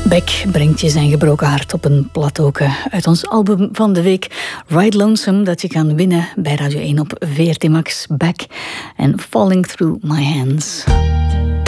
Beck brengt je zijn gebroken hart op een plateauke uit ons album van de week Ride Lonesome, dat je kan winnen bij Radio 1 op VRT Max. Beck en Falling Through My Hands.